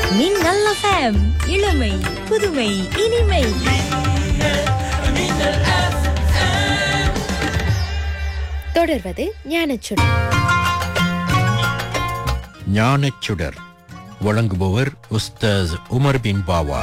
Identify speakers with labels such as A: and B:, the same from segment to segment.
A: மின்னல் FM, இளமை புதுமை இனிமை. தொடர்வது ஞானச்சுடர்.
B: ஞானச்சுடர் வழங்குபவர் உஸ்தாஸ் உமர் பின் பாவா.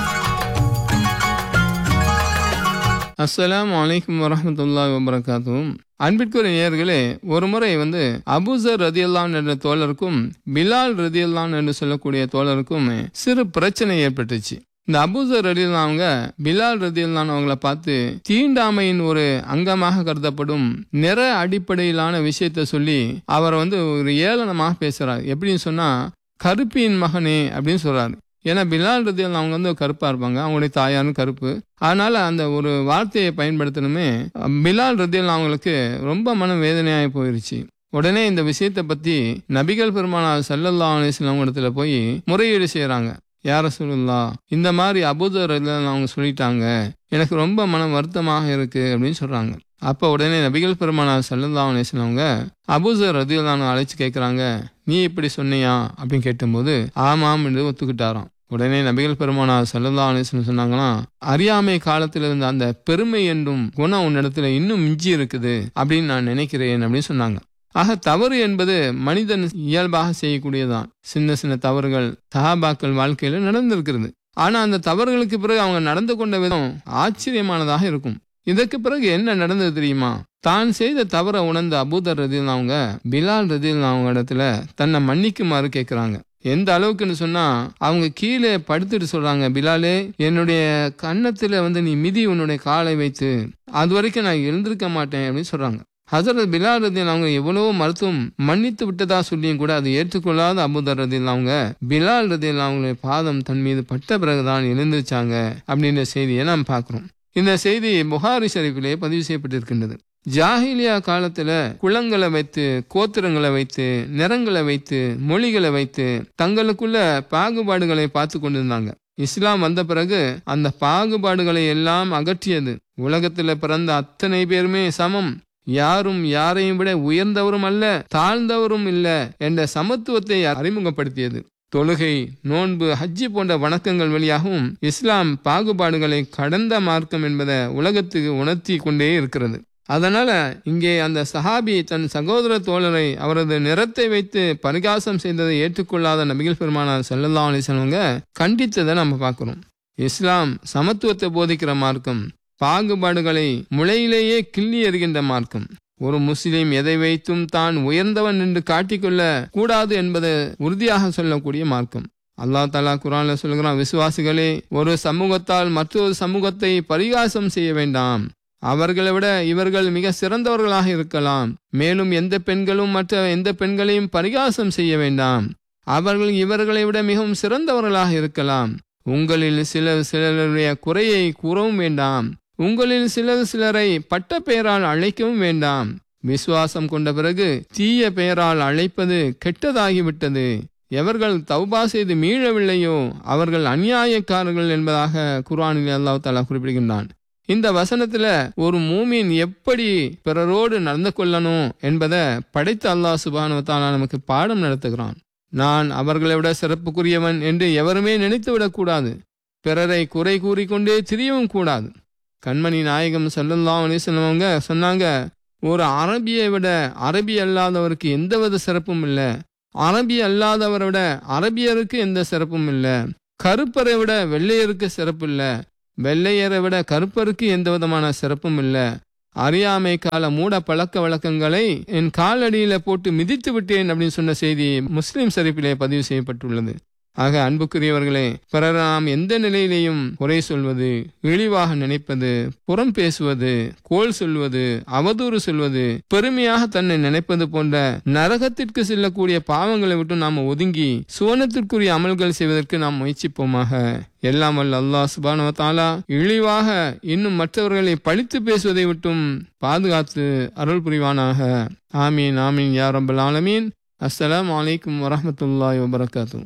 C: அஸ்ஸலாமு அலைக்கும் வரஹ்மத்துல்லாஹி வபரகாத்துஹு. அன்பிற்குரிய நேயர்களே, ஒரு முறை அபூசர் ரதியல்லாஹு என்ற தோழருக்கும் பிலால் ரதியல்லாஹு என்று சொல்லக்கூடிய தோழருக்கும் சிறு பிரச்சனை ஏற்பட்டுச்சு. இந்த அபூசர் ரதியல்லாஹு அவங்க பிலால் ரதியல்லாஹு அவங்கள பார்த்து தீண்டாமையின் ஒரு அங்கமாக கருதப்படும் நிற அடிப்படையிலான விஷயத்த சொல்லி அவர் ஒரு ஏளனமாக பேசுறாரு. எப்படின்னு சொன்னா, கருப்பியின் மகனே அப்படின்னு சொல்றாரு. ஏன்னா பிலால் ரதியல்லாஹு அவங்க கருப்பா இருப்பாங்க, அவங்களுடைய தாயாரும் கருப்பு. அதனால அந்த ஒரு வார்த்தையை பயன்படுத்தணுமே பிலால் ரதியல்லாஹு அவங்களுக்கு ரொம்ப மன வேதனையாகி போயிருச்சு. உடனே இந்த விஷயத்தை பத்தி நபிகள் பெருமானார் ஸல்லல்லாஹு அலைஹி வஸல்லம் இடத்துல போய் முறையீடு செய்யறாங்க. யா ரசூலுல்லாஹ், இந்த மாதிரி அபூதர் ரதியல்லாஹு அவங்க சொல்லிட்டாங்க, எனக்கு ரொம்ப மன வருத்தமாக இருக்கு அப்படின்னு சொல்றாங்க. அப்ப உடனே நபிகள் பெருமானார் ஸல்லல்லாஹு அலைஹி வஸல்லம் அவங்க அபூசர் ரதியல்லாஹு அழைச்சு கேட்கறாங்க, நீ இப்படி சொன்னியா அப்படின்னு கேட்டும்போது ஆமாம் என்று ஒத்துக்கிட்டாராம். உடனே நபிகள் பெருமானார் ஸல்லல்லாஹு அலைஹி வஸல்லம் சொன்னாங்களாம், அறியாமை காலத்தில் இருந்த அந்த பெருமை என்றும் குணம் உன்னிடத்துல இன்னும் மிஞ்சி இருக்குது அப்படின்னு நான் நினைக்கிறேன் அப்படின்னு சொன்னாங்க. ஆக தவறு என்பது மனிதன் இயல்பாக செய்யக்கூடியதான். சின்ன சின்ன தவறுகள் சஹாபாக்கள் வாழ்க்கையில நடந்திருக்கிறது. ஆனா அந்த தவறுகளுக்கு பிறகு அவங்க நடந்து கொண்ட விதம் ஆச்சரியமானதாக இருக்கும். இதற்கு பிறகு என்ன நடந்தது தெரியுமா? தான் செய்த தவறை உணர்ந்த அபூதர் ரதியல்லாஹு அவங்க பிலால் ரதியல்லாஹு அவங்க இடத்துல தன்னை மன்னிக்குமாறு கேட்கிறாங்க. எந்த அளவுக்குன்னு சொன்னா, அவங்க கீழே படுத்துட்டு சொல்றாங்க, பிலாலே, என்னுடைய கன்னத்துல நீ மிதி உன்னுடைய காலை வைத்து, அது வரைக்கும் நான் எழுந்திருக்க மாட்டேன் அப்படின்னு சொல்றாங்க. ஹஸரத் பிலால் ரதியல்லாஹு அவங்க எவ்வளவோ மருத்துவம் மன்னித்து விட்டதா சொல்லியும் கூட அதை ஏற்றுக்கொள்ளாத அபூதர் ரதியல்லாஹு அவங்க பிலால் ரதியல்லாஹு அவங்களுடைய பாதம் தன் மீது பட்ட பிறகுதான் எழுந்திருச்சாங்க அப்படின்ற செய்தியை நாம் பார்க்கிறோம். இந்த செய்தி புகாரி ஷரீஃபிலே பதிவு செய்யப்பட்டிருக்கின்றது. ஜாஹிலியா காலத்துல குலங்களை வைத்து, கோத்திரங்களை வைத்து, நிறங்களை வைத்து, மொழிகளை வைத்து தங்களுக்குள்ள பாகுபாடுகளை பார்த்து கொண்டிருந்தாங்க. இஸ்லாம் வந்த பிறகு அந்த பாகுபாடுகளை எல்லாம் அகற்றியது. உலகத்துல பிறந்த அத்தனை பேருமே சமம், யாரும் யாரையும் விட உயர்ந்தவரும் அல்ல, தாழ்ந்தவரும் இல்ல என்ற சமத்துவத்தை அறிமுகப்படுத்தியது. தொழுகை, நோன்பு, ஹஜ்ஜி போன்ற வணக்கங்கள் வழியாகவும் இஸ்லாம் பாகுபாடுகளை கடந்த மார்க்கம் என்பதை உலகத்துக்கு உணர்த்தி கொண்டே இருக்கிறது. அதனால இங்கே அந்த சஹாபி தன் சகோதர தோழரை அவரது நிறத்தை வைத்து பரிகாசம் செய்ததை ஏற்றுக்கொள்ளாத நபிகள் பெருமானார் ஸல்லல்லாஹு அலைஹி வஸல்லம் கண்டித்ததை நம்ம பார்க்கிறோம். இஸ்லாம் சமத்துவத்தை போதிக்கிற மார்க்கம், பாகுபாடுகளை முளையிலேயே கிள்ளி எறிகின்ற மார்க்கம். ஒரு முஸ்லிம் எதை வைத்தும் தான் உயர்ந்தவன் என்று காட்டிக்கொள்ள கூடாது என்பதை உறுதியாக சொல்லக்கூடிய மார்க்கம். அல்லாஹ் தஆலா குர்ஆன்ல சொல்கிறான், விசுவாசிகளே, ஒரு சமூகத்தால் மற்றொரு சமூகத்தை பரிகாசம் செய்ய வேண்டாம். அவர்களை விட இவர்கள் மிக சிறந்தவர்களாக இருக்கலாம். மேலும் எந்த பெண்களும் மற்ற எந்த பெண்களையும் பரிகாசம் செய்ய வேண்டாம். அவர்கள் இவர்களை விட மிகவும் சிறந்தவர்களாக இருக்கலாம். உங்களில் சிலருடைய குறையை கூறவும் வேண்டாம். உங்களில் சிலரை பட்ட பெயரால் அழைக்கவும் வேண்டாம். விசுவாசம் கொண்ட பிறகு தீய பெயரால் அழைப்பது கெட்டதாகிவிட்டது. எவர்கள் தௌபா செய்து மீளவில்லையோ அவர்கள் அநியாயக்காரர்கள் என்பதாக குர்ஆனில் அல்லாஹ் தஆலா குறிப்பிடுகின்றான். இந்த வசனத்துல ஒரு மூமின் எப்படி பிறரோடு நடந்து கொள்ளணும் என்பதை படைத்த அல்லாஹ் சுப்ஹானஹு வ தஆலா நமக்கு பாடம் நடத்துகிறான். நான் அவர்களை விட சிறப்புக்குரியவன் என்று எவருமே நினைத்து விடக்கூடாது. பிறரை குறை கூறிக்கொண்டே திரியவும் கூடாது. கண்மணி நாயகம் ஸல்லல்லாஹு அலைஹி வஸல்லம் அவங்க சொன்னாங்க, ஒரு அரபியை விட அரபி அல்லாதவருக்கு எந்தவித சிறப்பும் இல்லை. அரபி அல்லாதவரை விட அரபியருக்கு எந்த சிறப்பும் இல்லை. கருப்பரை விட வெள்ளையருக்கு சிறப்பு இல்லை. வெள்ளையரை விட கருப்பருக்கு எந்த விதமான சிறப்பும் இல்லை. அறியாமை கால மூட பழக்க வழக்கங்களை என் காலடியில போட்டு மிதித்து விட்டேன் அப்படின்னு சொன்ன செய்தி முஸ்லிம் ஷரீஃபிலே பதிவு செய்யப்பட்டுள்ளது. ஆக அன்புக்குரியவர்களே, பிறர் நாம் எந்த நிலையிலேயும் குறை சொல்வது, இழிவாக நினைப்பது, புறம் பேசுவது, கோள் சொல்வது, அவதூறு சொல்வது, பெருமையாக தன்னை நினைப்பது போன்ற நரகத்திற்கு செல்லக்கூடிய பாவங்களை விட்டு நாம் ஒதுங்கி சுவனத்திற்குரிய அமல்கள் செய்வதற்கு நாம் முயற்சிப்போமாக. எல்லாம் வல்ல அல்லாஹ் சுப்ஹானஹு வ தஆலா இழிவாக இன்னும் மற்றவர்களை பழித்து பேசுவதை விட்டும் பாதுகாத்து அருள் புரிவானாக. ஆமீன் ஆமீன் யா ரப்பல் ஆலமீன். அஸ்ஸலாமு அலைக்கும் வரஹ்மத்துல்லாஹி வபரகாத்துஹு.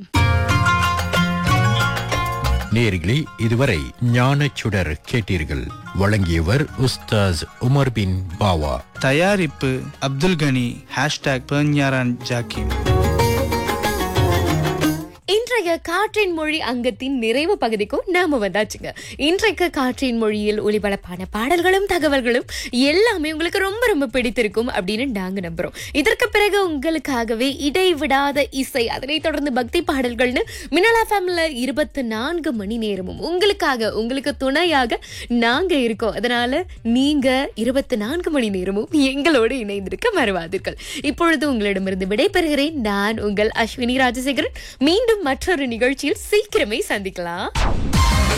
B: நேயர்களே, இதுவரை ஞானச்சுடர் கேட்டீர்கள். வழங்கியவர் உஸ்தாஸ் உமர் பின் பாவா.
D: தயாரிப்பு அப்துல் கனி. #பெர்ஞாரான் ஜாக்கிம்.
A: இன்றைய காற்றின் மொழி அங்கத்தின் நிறைவு பகுதிக்கும் நாம வந்தாச்சுங்க. இன்றைக்கு காற்றின் மொழியில் ஒளிபரப்பான பாடல்களும் தகவல்களும் எல்லாமே உங்களுக்கு ரொம்ப ரொம்ப பிடித்திருக்கும் அப்படின்னு நாங்க நம்புறோம். இதற்கு பிறகு உங்களுக்காகவே இடைவிடாத இசை, அதனைத் தொடர்ந்து பக்தி பாடல்கள்னு மின்னல் எஃப்எம்ல 24 மணி நேரமும் உங்களுக்கு துணையாக நாங்க இருக்கோம். அதனால நீங்க 24 மணி நேரமும் எங்களோடு இணைந்திருக்க மறவாதீர்கள். இப்பொழுது உங்களிடமிருந்து விடைபெறுகிறேன். நான் உங்கள் அஸ்வினி ராஜசேகரன். மீண்டும் மற்றொரு நிகழ்ச்சியில் சீக்கிரமே சந்திக்கலாம்.